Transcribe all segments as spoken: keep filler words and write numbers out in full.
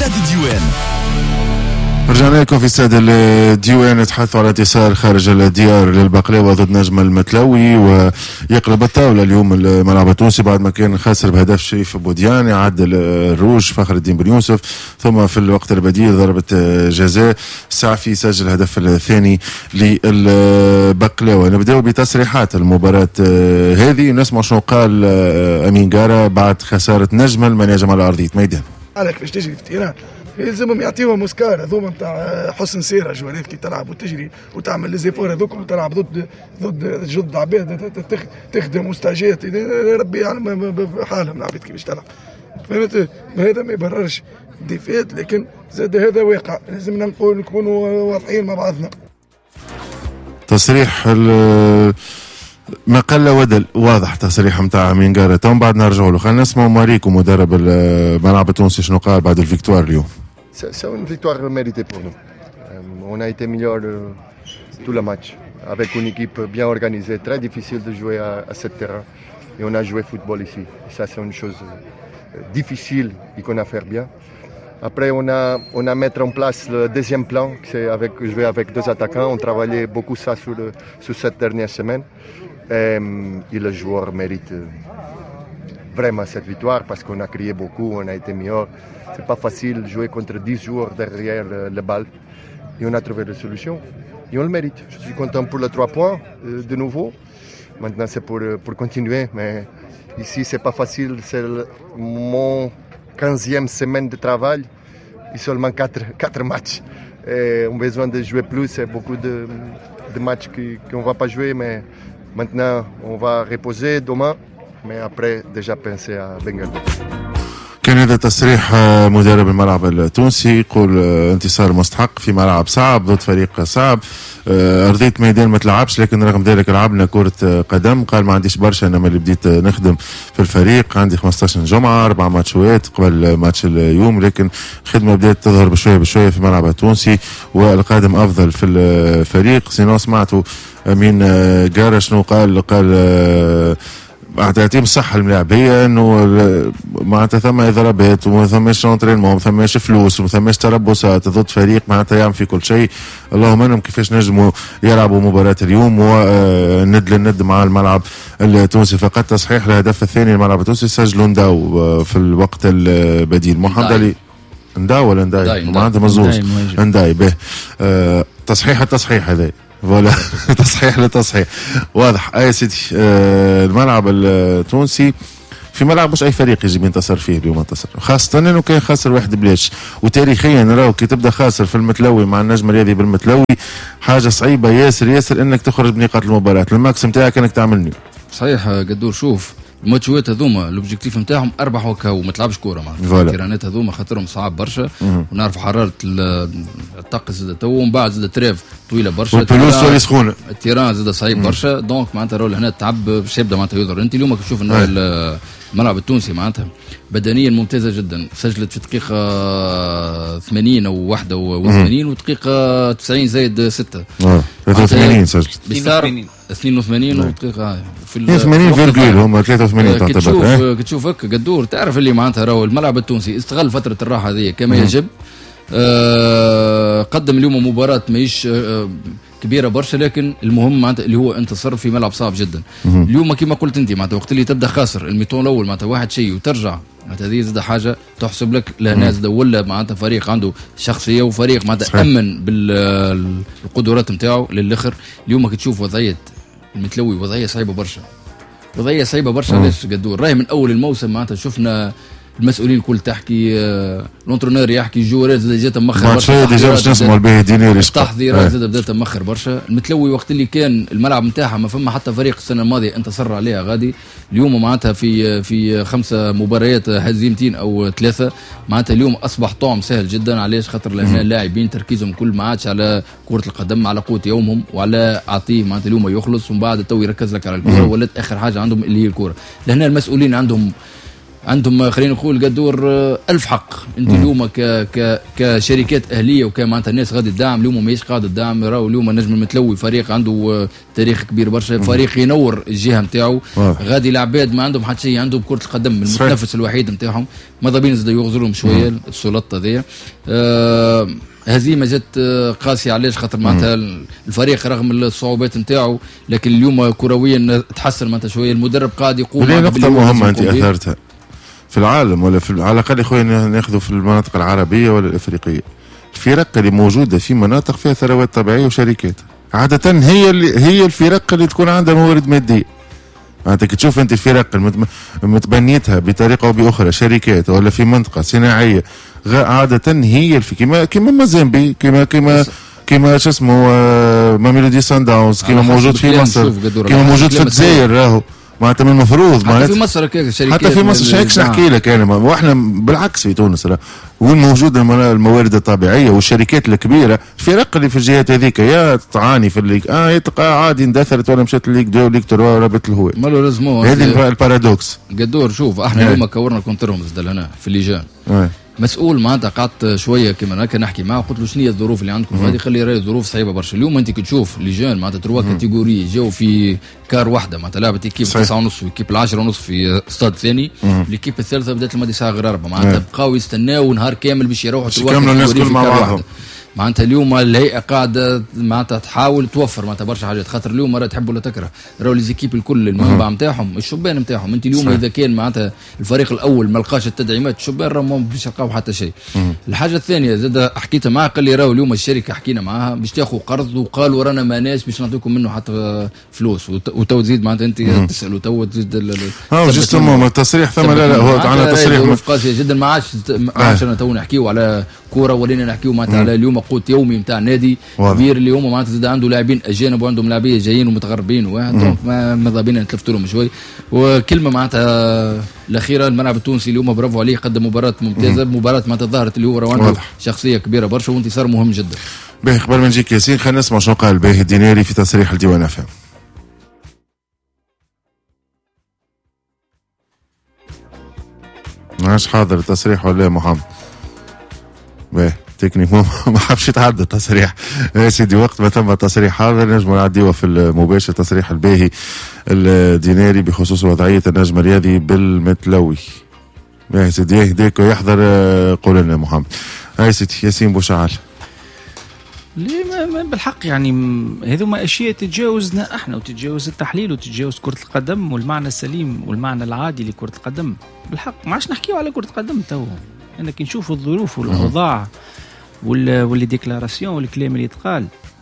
استاد الديوان. رجعنا لكم في استاد الديوان، نتحدثوا على انتصار خارج الديار للبقلاوة ضد نجم المتلوي، ويقلب الطاولة اليوم الملعب التونسي بعد ما كان خاسر بهدف شريف بوديان، عدل الروج فخر الدين بن يوسف، ثم في الوقت البديل ضربة جزاء السعفي سجل الهدف الثاني للبقلاوة. نبداو بتصريحات المباراة هذه، نسمع شنو قال أمين قارة بعد خسارة نجم المناجم على أرضية ميدان. عليك باش تجري في التيران يلزمهم يعطيوهم مسكار هذوما نتاع حسن سيره جوالات كي تلعب وتجري وتعمل لي زيفور هذوك وتلعب ضد ضد ضد عباد تخدم مستعجلات ربي يعلم بحالهم العباد كيفاش تلعب، فهمت؟ هذا ما يبررش ديفات، لكن زاد هذا واقع لازمنا نقول نكونوا واضحين مع بعضنا. تصريح ما قل ودل واضح، تصريح نتاع أمين قارة. تو بعد نرجعوا له، خلينا نسمعوا ماريكو مدرب الملعب التونسي شنو قال بعد الفيكتوار اليوم. C'est une victoire méritée pour nous. Euh, on a été meilleur euh, tout le match, avec une équipe bien organisée, très difficile de jouer à, à ce terrain. Et on a joué football ici. Et ça, c'est une chose euh, difficile et qu'on a fait bien. Après, on a, on a mettre en place le deuxième plan, c'est avec jouer avec deux attaquants. On travaillait beaucoup ça sur, le, sur cette dernière semaine. Et, et le joueur mérite vraiment cette victoire parce qu'on a crié beaucoup, on a été meilleur. C'est pas facile de jouer contre dix joueurs derrière le, le balle. Et on a trouvé des solutions. Et on le mérite. Je suis content pour les trois points euh, de nouveau. Maintenant, c'est pour, pour continuer. Mais ici, c'est pas facile. C'est le, mon quinzième semaine de travail. Et seulement quatre, quatre matchs. Et on a besoin de jouer plus. C'est beaucoup de, de matchs qu'on ne va pas jouer. Mais maintenant, on va reposer demain. Mais après, déjà penser à Bengaluru. كان هذا تصريح مدرب الملعب التونسي، يقول انتصار مستحق في ملعب صعب ضد فريق صعب، أرضية ميدان ما تلعبش لكن رغم ذلك لعبنا كرة قدم. قال ما عنديش برشا، انما اللي بديت نخدم في الفريق عندي خمسطاش جمعة أربع ماتشوات قبل ماتش اليوم، لكن خدمة بدأت تظهر بشوية بشوية في الملعب التونسي والقادم أفضل في الفريق. سينو سمعتوا أمين قارة شنو قال؟ قال تعطيهم الصحة الملاعبية انه معناتها ثم اضرابات وما ثماش انترينمون وما ثماش فلوس وما ثماش تربصات ضد فريق معناتها يعمل في كل شيء. اللهم انهم كيفاش نجموا يلعبوا مباراة اليوم وند للند مع الملعب التونسي. فقط تصحيح الهدف الثاني الملعب التونسي سجلوا نداو في الوقت البديل. محمد علي نداو ولا نداي معناتها مزوز نداي به أه تصحيح التصحيح هذا ولا تصحيح لتصحيح واضح. اي سيدي آه الملعب التونسي في ملعب مش اي فريق يجي ينتصر فيه اليوم انتصر، خاصه انه كان خاسر واحد بلاش. وتاريخيا راهو كي تبدا خاسر في المتلوي مع النجم الرياضي بالمتلوي حاجه صعيبه ياسر ياسر انك تخرج بنقاط المباراه. الماكس نتاعك انك تعمل صحيح قدور. شوف الماتشات هذوما الاوبجيكتيف نتاعهم اربح وكا وما تلعبش كوره معناتها التيرانات هذوما خاطرهم صعاب برشا ونعرفوا حراره الطقس زاد تو ومن بعد زاد تريف طويله برشا والفلوس اللي سخونه التيران زاد صعيب برشا. دونك معناتها رول هنا تعب باش يبدا معناتها يضر. انت اليوم تشوف انه الملعب التونسي معناتها بدنيا ممتازه جدا، سجلت في دقيقه ثمانين او واحد وثمانين ودقيقه تسعين زايد ستة اه ثلاثة وثمانين سجلت اثنين وثمانين ودقيقه في ثمانين فيرجول هم ثلاثة وثمانين تعتبر. كتشوف اه؟ كتشوف هكا قدور تعرف اللي معناتها راهو الملعب التونسي استغل فتره الراحه هذه كما يجب. آه قدم اليوم مباراه ماهيش آه كبيره برشا، لكن المهم معناتها اللي هو انتصر في ملعب صعب جدا. اليوم كما قلت انت معناتها وقت اللي تبدا خاسر الميتون الاول معناتها واحد شيء وترجع معناتها هذه زاد حاجه تحسب لك لناس زاد ولا معناتها فريق عنده شخصيه وفريق معناتها امن بالقدرات نتاعو للاخر. اليوم كي تشوف وضعيه المتلوي وضعيه صعيبه برشا، وضعيه صعيبه برشا. ليش قدور راهي من اول الموسم معناتها شفنا المسؤولين الكل تحكي لونترونور يحكي الجوارات زاد جات مخر برشا ديجا باش نسمعوا به دينير التحضيرات زاد بدات مخر برشا. المتلوي وقت اللي كان الملعب نتاعها ما فما حتى فريق السنه الماضيه انتصر عليها غادي. اليوم معناتها في في خمسه مباريات هزيمتين او ثلاثه معناتها اليوم اصبح طعم سهل جدا. علاش؟ خاطر لان اللاعبين تركيزهم كل ما عادش على كره القدم على قوت يومهم وعلى اعطيه معناتها اليوم يخلص ومن بعد تو يركز لك على الكره ولات اخر حاجه عندهم اللي هي الكره. لهنا المسؤولين عندهم عندهم خلينا نقول قدور ألف حق. انت اليوم ك ك كشركات اهليه وكمعناتها الناس غادي تدعم اليوم ماهيش قاعده تدعم. راهو اليوم النجم المتلوي فريق عنده تاريخ كبير برشا، فريق ينور الجهه نتاعو، غادي العباد ما عندهم حتى شيء، عندهم كره القدم المتنافس الوحيد نتاعهم. ماذا بين زاد يغزرهم شويه السلطه هذيا. آه هزيمه جت قاسيه. علاش؟ خاطر معناتها الفريق رغم الصعوبات نتاعو لكن اليوم كرويا تحسن معناتها شويه. المدرب قاعد يقوم. نقطه مهمه انت اثرتها في العالم ولا في على الاقل خويا ناخذوا في المناطق العربيه ولا الافريقيه، الفرق اللي موجوده في مناطق فيها ثروات طبيعيه وشركات عاده هي اللي هي الفرق اللي تكون عندها موارد ماديه. معناتها تشوف انت الفرق متبنيتها بطريقه او باخرى شركات ولا في منطقه صناعيه عاده هي الف كيما كيما مازامبي كيما كيما كيما شو اسمه ماميلودي سان داونز كيما موجود في مصر كيما موجود في الجزائر. راهو معناتها من المفروض حتى في مصر هكاك شركات، حتى في مصر هيك نحكي لك انا، واحنا بالعكس في تونس وين موجود الموارد الطبيعيه والشركات الكبيره. الفرق اللي في الجهات هذيك يا تعاني في الليك اه يتقى عادي اندثرت ولا مشات الليك دو ليك تروا ربط الهواء. مالو لازمو هذه البارادوكس قدور. شوف احنا اليوم كورنا كونترهم زاد هنا في اللجان اه. مسؤول معناتها قعدت شويه كما هكا نحكي معاه قلت له شنو هي الظروف اللي عندكم هذه؟ خلي راهي ظروف صعيبه برشا. اليوم انت كي تشوف لجان معناتها تروا كاتيجوري جاو في كار واحده معناتها لعبت ايكيب تسعة ونص وايكيب العشرة ونص في استاد ثاني، الايكيب الثالثه بدات الماضي ساعه غير اربعه معناتها بقاو يستناو نهار كامل باش يروحوا تروا الناس كل مع بعضهم. معناتها اليوم الهيئه قاعده معناتها تحاول توفر معناتها برشا حاجات. خاطر اليوم مرات تحب ولا تكره راهو ليزيكيب الكل المنبع نتاعهم الشبان نتاعهم. انت اليوم اذا كان معناتها الفريق الاول ما لقاش التدعيمات الشبان راهم باش يلقاو حتى شيء. الحاجه الثانيه زاد حكيتها معاه قال لي راهو اليوم الشركه حكينا معاها باش تاخذ قرض وقالوا رانا ماناش باش نعطيكم منه حتى فلوس وتو تزيد معناتها انت تسال وتو تزيد اه جوستومون التصريح ثم لا لا هو عندنا تصريح قاسيه جدا. ما عادش ما عادش انا تو نحكيو على كوره ولينا نحكيو معناتها على اليوم قوت يومي نتاع نادي كبير اللي هما معناتها زاد عنده لاعبين اجانب وعندهم لاعبيه جايين ومتغربين وواحد ماذا بينا نتلفتوا لهم شوي. وكلمه معناتها الاخيره الملعب التونسي اليوم برافو عليه قدم مباراه ممتازه، مباراه معناتها ظهرت اللي هو عنده شخصيه كبيره برشا وانتصار مهم جدا. باهي قبل ما نجيك ياسين خلينا نسمع شنو قال باهي الديناري في تصريح الديوان افهم. ماش حاضر التصريح ولا محمد؟ باهي تكنيك ما حبش يتعدى التصريح يا سيدي. وقت ما ثم تصريح حاضر نجم نعديوه في المباشر. تصريح الباهي الديناري بخصوص وضعيه النجم الرياضي بالمتلوي. باهي سيدي يهديك ويحضر قول لنا محمد. هاي سيدي ياسين بوشعال. ليه بالحق يعني هذوما اشياء تتجاوزنا احنا وتتجاوز التحليل وتتجاوز كره القدم والمعنى السليم والمعنى العادي لكره القدم. بالحق ما عادش نحكيو على كره القدم تو. انا كي نشوف الظروف والاوضاع واللي ديكلاراسيون والكلام اللي يتقال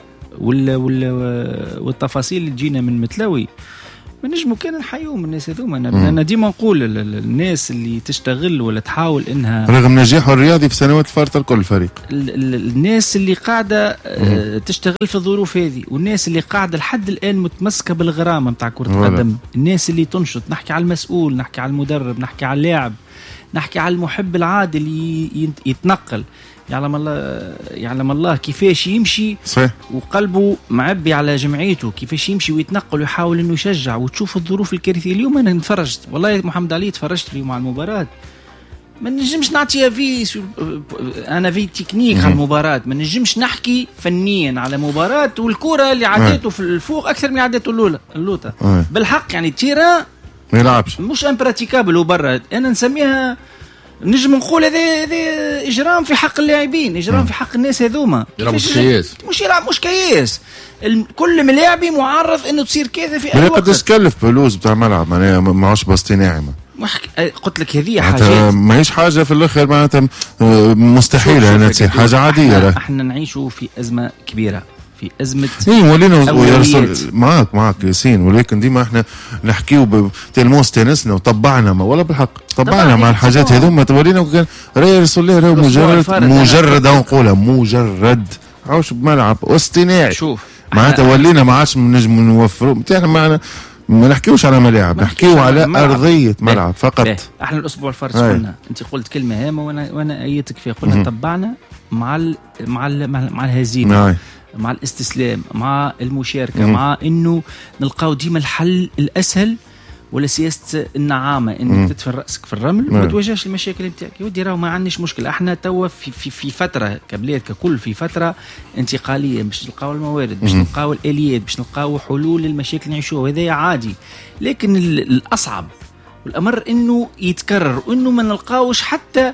والتفاصيل اللي تجينا من متلوي ما نجمو كان نحيوهم الناس هذوما. انا ديما نقول الناس اللي تشتغل ولا تحاول انها رغم نجاحه الرياضي في سنوات الفارطه الكل فريق الناس اللي قاعده تشتغل في الظروف هذه والناس اللي قاعده لحد الان متمسكه بالغرامه نتاع كره القدم، الناس اللي تنشط. نحكي على المسؤول، نحكي على المدرب، نحكي على اللاعب، نحكي على المحب العادي اللي يتنقل. يعلم الله يعلم الله كيفاش يمشي صحيح وقلبه معبي على جمعيته، كيفاش يمشي ويتنقل ويحاول انه يشجع. وتشوف الظروف الكارثيه. اليوم انا تفرجت والله محمد علي تفرجت اليوم على المباراه ما نجمش نعطيها في انا في تكنيك على المباراه، ما نجمش نحكي فنيا على مباراه والكره اللي عدته في الفوق اكثر من عدته الاولى اللوطه بالحق. يعني تيرا ما يلعبش مش امبراتيكابل وبرا. انا نسميها نجم نقول هذا هذا اجرام في حق اللاعبين، اجرام في حق الناس هذوما. مش كياس مش يلعب مش كياس. كل ملاعبي معرض انه تصير كذا في اي وقت. قداش تكلف بلوز بتاع ملعب معناها ماهوش باصطناعي. قلت لك هذه حاجات ماهيش حاجه في الاخر معناتها مستحيله انها تصير حاجه عاديه. احنا, احنا نعيشوا في ازمه كبيره، في ازمه اي ولينا معك معك ياسين. ولكن ديما احنا نحكيو تلمو استانسنا وطبعنا ما ولا بالحق طبعنا مع الحاجات هذوما تولينا وكان راهي رسول الله راهو مجرد مجرد نقولها مجرد عوش بملعب اصطناعي. شوف معناتها ولينا ما عادش نجم نوفروا احنا معنا ما نحكيوش على ملاعب، نحكيو على ملعب. ارضيه ملعب فقط. بيه. احنا الاسبوع الفارس قلنا انت قلت كلمه هامه وانا وانا ايتك فيها. قلنا طبعنا مع ال مع ال مع الهزيمه، مع الاستسلام، مع المشاركه، مم. مع انه نلقاو ديما الحل الاسهل ولا سياسه النعامه انك تدفن راسك في الرمل وما تواجهش المشاكل نتاعك. يا ودي راهو ما عندناش مشكله، احنا توا في, في, في فتره كبلاد ككل في فتره انتقاليه باش نلقاو الموارد، باش نلقاو الاليات، باش نلقاو حلول للمشاكل نعيشوها، وهذا عادي. لكن الاصعب والامر انه يتكرر وانه ما نلقاوش حتى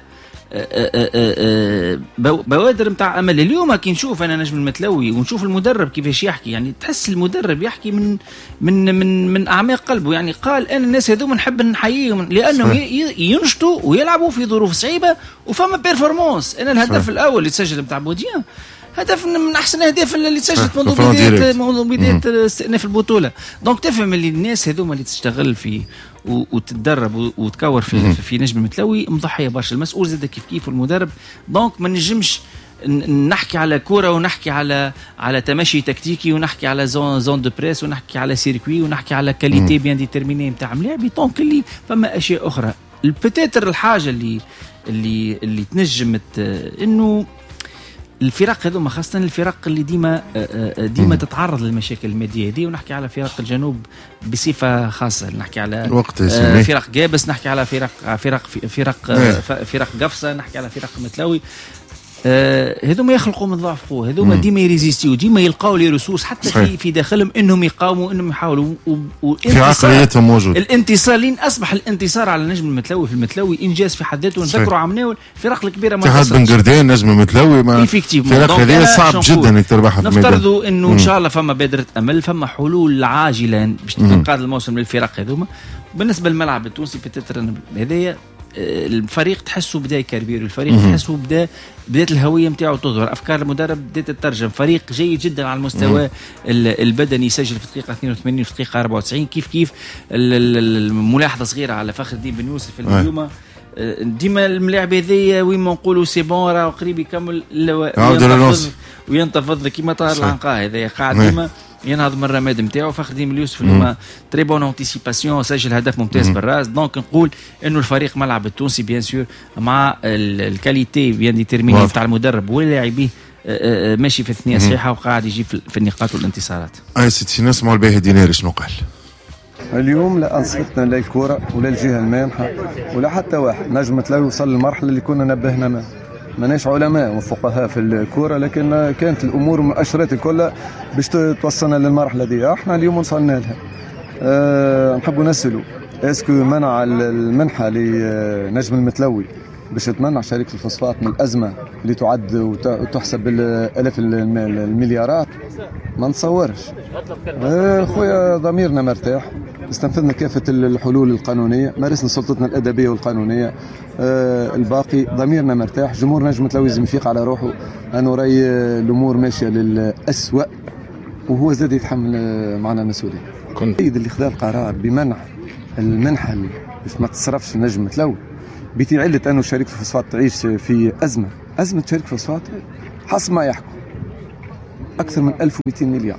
بوادر متاع امل. اليوم كي نشوف انا نجم المتلوي ونشوف المدرب كيفاش يحكي، يعني تحس المدرب يحكي من من من من اعماق قلبه. يعني قال انا الناس هذوما نحب نحييهم لانهم ينشطوا ويلعبوا في ظروف صعيبه وفما بيرفورمانس. انا الهدف الاول اللي تسجل متاع بوديان هدف من احسن الاهداف اللي تسجلت منذ بدايه منذ بدايه استئناف البطوله. دونك تفهم اللي الناس هذوما اللي تشتغل في وتتدرب وتكور في, في نجم المتلوي مضحيه برشا. المسؤول زاد كيف كيف المدرب. دونك ما نجمش نحكي على كوره ونحكي على على تمشي تكتيكي ونحكي على زون زون دو بريس ونحكي على سيركوي ونحكي على كاليتي بيان ديتيرميني نتاع ملاعبي. دونك اللي فما اشياء اخرى بتاتر الحاجه اللي اللي اللي تنجم انه الفرق هذوما خاصة الفرق اللي ديما ديما تتعرض للمشاكل المادية دي، ونحكي على فرق الجنوب بصفة خاصة، نحكي على فرق جابس، نحكي على فرق فرق فرق فرق قفصة، نحكي على فرق متلوي. هذوما آه يخلقوا من ضعف قوه، هذوما ديما يريزيستيو، ديما يلقاو لي ريسورس حتى في, في داخلهم انهم يقاوموا، انهم يحاولوا في عقليتهم موجود. الانتصار لين اصبح الانتصار على نجم المتلوي في المتلوي انجاز في حد ذاته. نذكروا عمناول الفرق الكبيره ما اتحاد بن قردان نجم المتلوي ما فرق هذه صعب جدا انك تربحها في الميدان. نفترضوا انه ان شاء الله فما بادره امل، فما حلول عاجله باش تنقاد الموسم للفرق هذوما. بالنسبه للملعب التونسي بتتر هذايا الفريق تحسه بدا يكربير، الفريق تحسه بدا بدايه الهويه نتاعو تظهر، افكار المدرب بدات تترجم. فريق جيد جدا على المستوى البدني، يسجل في الدقيقه اثنين وثمانين وفي الدقيقه أربعة وتسعين. كيف كيف الملاحظه صغيره على فخر الدين بن يوسف اليوم ديما الملاعب هذيا وين ما نقولوا سي بون راه قريب يكمل وينتفض وينتفض كيما طار العنقاء هذايا قاعد ديما ينهض من الرماد نتاعو. فخر الدين بن يوسف اليوم تري بون انتيسيباسيون، سجل هدف ممتاز بالراس. دونك نقول انه الفريق ملعب التونسي بيان سور مع الكاليتي بيان ديتيرميني تاع المدرب واللاعبيه ماشي في الثنيه صحيحه وقاعد يجيب في النقاط والانتصارات. اي سيدي نسمعوا الباهي ديناري شنو قال اليوم. لا انصفتنا لا الكره ولا الجهه المانحه ولا حتى واحد نجم تلاقي وصل للمرحله اللي كنا نبهنا منها. ماناش علماء وفقهاء في الكوره، لكن كانت الامور والمؤشرات الكل باش توصلنا للمرحله دي. احنا اليوم وصلنا لها. أه نحبوا نسالوا اسكو منع المنحه لنجم المتلوي باش تمنع شركه الفوسفات من الازمه اللي تعد وتحسب بالالاف المليارات؟ ما نتصورش. أه خويا ضميرنا مرتاح، استنفذنا كافة الحلول القانونية، مارسنا سلطتنا الأدبية والقانونية. آه الباقي ضميرنا مرتاح. جمهور نجم تلاوي لازم يفيق على روحه أنه راي الأمور ماشية للأسوأ، وهو زاد يتحمل معنا المسؤولية. السيد اللي خذا القرار بمنع المنحة باش ما تصرفش نجم تلاوي بيتي علة أنه شركة الفوسفات تعيش في أزمة. أزمة شركة الفوسفات حسب ما يحكوا أكثر من ألف ومئتين مليار.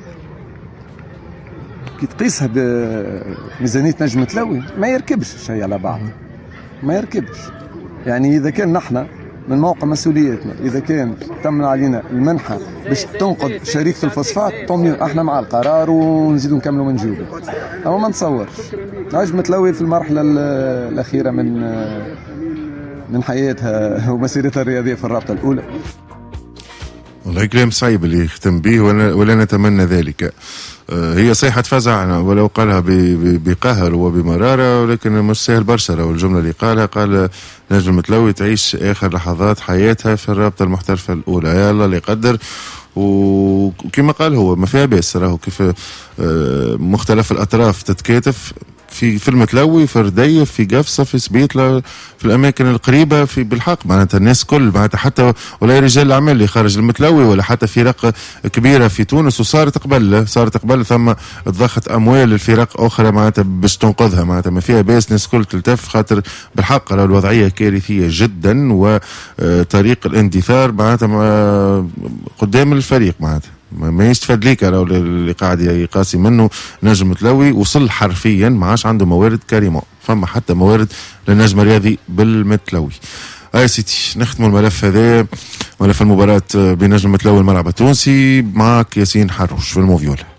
كي تقيسها بميزانية نجم تلاوي ما يركبش شيء على بعض، ما يركبش. يعني إذا كان نحن من موقع مسؤوليتنا إذا كان تم علينا المنحة باش تنقذ شركة الفوسفات طمنوا احنا مع القرار ونزيدوا نكملوا ونجيبوا. أما ما نتصورش نجم تلاوي في المرحلة الأخيرة من من حياتها ومسيرتها الرياضية في الرابطة الأولى. والله كلام صعيب اللي يختم به ولا نتمنى ذلك. هي صيحة فزع ولو قالها بقهر وبمرارة، ولكن مش سهل برشا. والجملة اللي قالها قال نجم المتلوي تعيش آخر لحظات حياتها في الرابطة المحترفة الأولى. يا الله اللي يقدر. وكما قال هو ما فيها بأس، راهو كيف مختلف الأطراف تتكاتف في في المتلوي، في رديف، في قفصة، في سبيطلة، في الأماكن القريبة في بالحق. معناتها الناس كل معناتها حتى ولا رجال الأعمال اللي خارج المتلوي ولا حتى فرق كبيرة في تونس، وصارت قبل صارت قبل ثم تضخت أموال للفرق أخرى معناتها باش تنقذها. معناتها ما فيها بأس، الناس كل تلتف خاطر بالحق راه الوضعية كارثية جدا، وطريق الاندثار معناتها قدام الفريق معناتها ما يستفاد ليك. راهو اللي قاعد يقاسي منه نجم متلوي وصل حرفيا ما عادش عنده موارد كريمه، فما حتى موارد للنجم الرياضي بالمتلوي. اي سيدي نختم الملف هذا، ملف المباراه بين نجم متلوي والملعب التونسي. معك ياسين حروش في الموفيولا.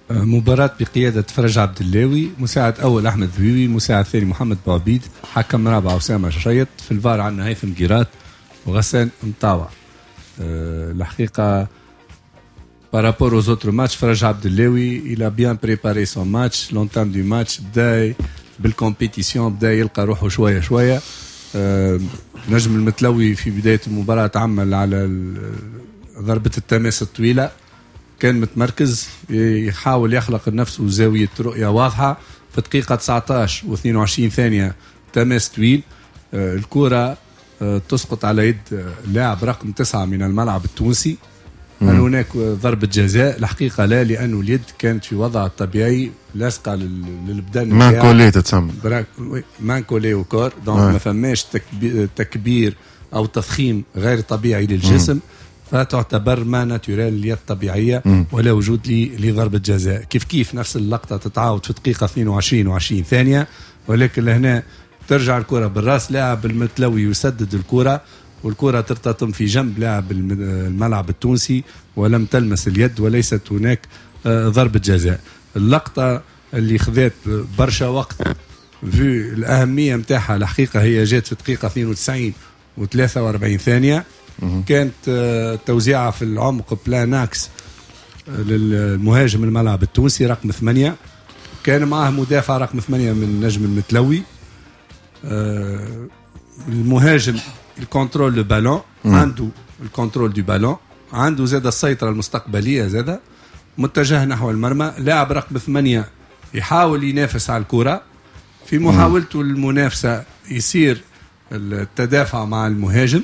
مباراة بقيادة فرج عبد اللاوي، مساعد أول أحمد ذويوي، مساعد ثاني محمد بوعبيد، حكم رابع أسامة شريط، في الفار عندنا هيثم جيرات وغسان مطاوع. أه الحقيقة بارابور aux autres matchs فرج عبد اللاوي il a bien préparé son match. l'entame du match بدا بالكومبيتيسيون، بدا يلقى روحه شوية شوية. أه نجم المتلوي في بداية المباراة عمل على ضربة التماس الطويلة، كان متمركز يحاول يخلق لنفسه زاوية رؤية واضحة. في دقيقة تسعطاش واثنين وعشرين ثانية تماس طويل، أه الكرة أه تسقط على يد لاعب رقم تسعة من الملعب التونسي. هل هناك ضربة جزاء؟ الحقيقة لا، لأنه اليد كانت في وضع طبيعي لاصقة للبدن. مان كولي تتسمى مان كولي وكور، دونك ما فماش تكبير أو تضخيم غير طبيعي للجسم، فتعتبر ما ناتورال اليد طبيعية ولا وجود لضربة جزاء. كيف كيف نفس اللقطة تتعاود في دقيقة اثنين وعشرين وعشرين ثانية، ولكن لهنا ترجع الكرة بالراس، لاعب المتلوي يسدد الكرة والكرة ترتطم في جنب لاعب الملعب التونسي ولم تلمس اليد وليست هناك ضربة جزاء. اللقطة اللي خذت برشا وقت في الأهمية متاعها الحقيقة هي جات في دقيقة اثنين وتسعين وثلاثة وأربعين ثانية، كانت توزيعة في العمق بلاناكس للمهاجم الملعب التونسي رقم ثمانية، كان معه مدافع رقم ثمانية من نجم المتلوي. المهاجم الكنترول لو بالون، عنده الكنترول دو بالون، عنده زاد السيطرة المستقبلية، زاد متجه نحو المرمى. لاعب رقم ثمانية يحاول ينافس على الكرة، في محاولته المنافسة يصير التدافع مع المهاجم.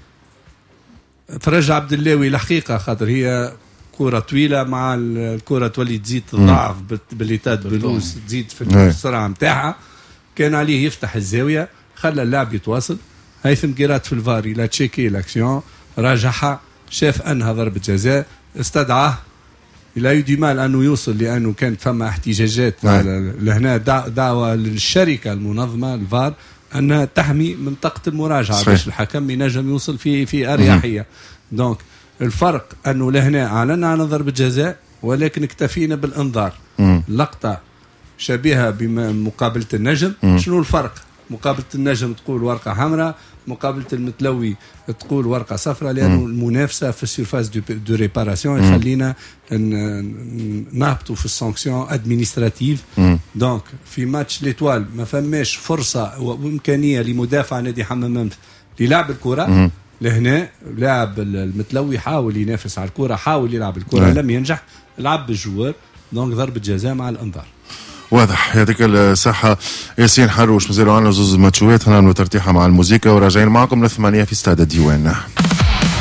فرج عبد اللاوي الحقيقة خاطر هي كرة طويلة، مع الكرة تولي تزيد تضاعف بالإيتاد بلوز، تزيد في السرعة متاعها، كان عليه يفتح الزاوية، خلى اللاعب يتواصل. هيثم جيرات في الفار الى تشيكي لاكسيون، راجعها، شاف انها ضربة جزاء، استدعاه. لا يدي مال انه يوصل، لانه كانت فما احتجاجات لهنا، دعوة للشركة المنظمة الفار انها تحمي منطقة المراجعة باش الحكم ينجم يوصل في في اريحية. دونك الفرق انه لهنا اعلنا عن ضربة جزاء ولكن اكتفينا بالانذار. لقطة شبيهة بمقابلة النجم. شنو الفرق؟ مقابلة النجم تقول ورقة حمراء، مقابلة المتلوي تقول ورقة صفراء، لأنه المنافسة في السيرفاس دو ريباراسيون يخلينا نهبطوا في السانكسيون ادمينستراتيف. دونك في ماتش ليتوال ما فماش فرصة وإمكانية لمدافع نادي حمام منف للعب الكرة. لهنا لاعب المتلوي حاول ينافس على الكرة، حاول يلعب الكرة، لم ينجح، لعب بالجوار، دونك ضربة جزاء مع الانذار. واضح. يعطيك الصحة ياسين حروش. مازالوا عندنا زوز ماتشوات، هنعملوا ترتيحة مع الموسيقى وراجعين معكم للثمانية في استاد الديوان.